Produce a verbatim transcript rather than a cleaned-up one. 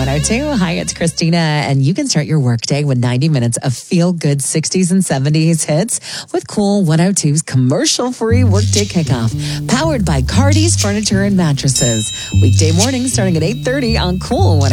one oh two. Hi, it's Christina, and you can start your workday with ninety minutes of feel-good sixties and seventies hits with Cool one oh two's commercial-free workday kickoff, powered by Cardi's Furniture and Mattresses. Weekday mornings starting at eight thirty on Cool one oh two.